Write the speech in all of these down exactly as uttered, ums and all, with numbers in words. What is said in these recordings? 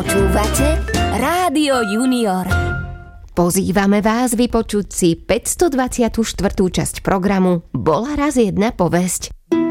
Počúvate Rádio Junior. Pozývame vás vypočuť si päťstodvadsiatu štvrtú časť programu Bola raz jedna povesť.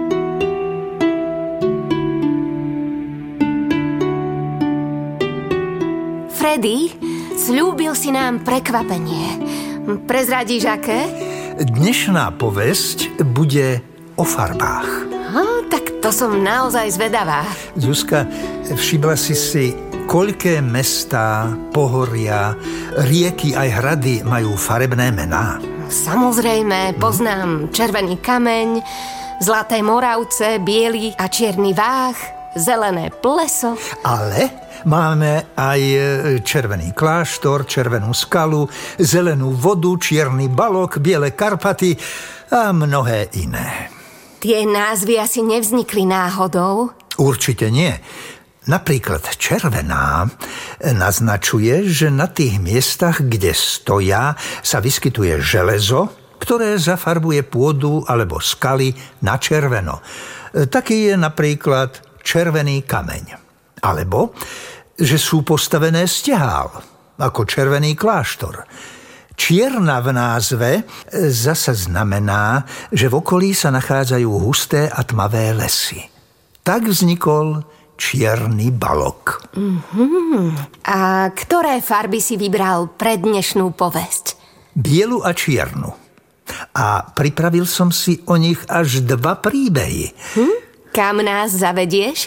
Freddy, sľúbil si nám prekvapenie. Prezradíš aké? Dnešná povesť bude o farbách. Ha, tak to som naozaj zvedavá. Zuzka, všimla si si, koľké mestá, pohoria, rieky aj hrady majú farebné mená? Samozrejme, poznám Červený kameň, Zlaté Moravce, Biely a Čierny Váh, Zelené Pleso. Ale máme aj Červený kláštor, Červenú skalu, Zelenú vodu, Čierny Balok, Biele Karpaty a mnohé iné. Tie názvy asi nevznikli náhodou? Určite nie. Napríklad červená naznačuje, že na tých miestach, kde stoja, sa vyskytuje železo, ktoré zafarbuje pôdu alebo skaly na červeno. Taký je napríklad Červený kameň. Alebo, že sú postavené z tehál, ako Červený kláštor. Čierna v názve zasa znamená, že v okolí sa nachádzajú husté a tmavé lesy. Tak vznikol Čierny Balok. Mm-hmm. A ktoré farby si vybral pre dnešnú povesť? Bielu a čiernu. A pripravil som si o nich až dva príbehy. Hm? Kam nás zavedieš?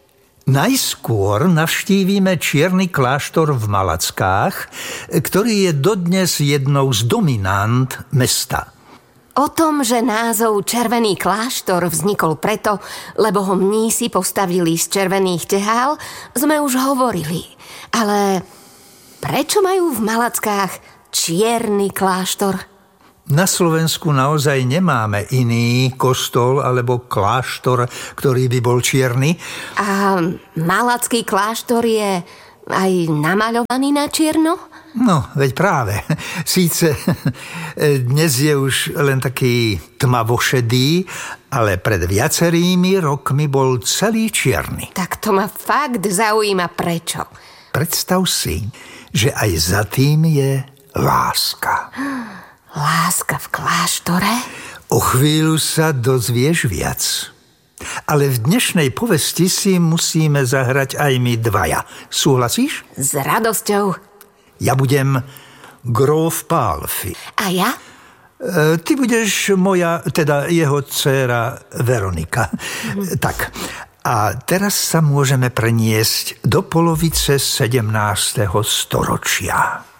Najskôr navštívime Čierny kláštor v Malackách, ktorý je dodnes jednou z dominant mesta. O tom, že názov Červený kláštor vznikol preto, lebo ho mnísi postavili z červených tehál, sme už hovorili. Ale prečo majú v Malackách Čierny kláštor? Na Slovensku naozaj nemáme iný kostol alebo kláštor, ktorý by bol čierny. A Malacký kláštor je aj namaľovaný na čierno? No, veď práve. Síce dnes je už len taký tmavošedý, ale pred viacerými rokmi bol celý čierny. Tak to ma fakt zaujíma prečo. Predstav si, že aj za tým je láska. Láska v kláštore? O chvíľu sa dozvieš viac. Ale v dnešnej povesti si musíme zahrať aj my dvaja. Súhlasíš? S radosťou. Ja budem gróf Pálfy. A ja? E, ty budeš moja, teda jeho dcéra Veronika. Mm. Tak, a teraz sa môžeme preniesť do polovice sedemnásteho storočia.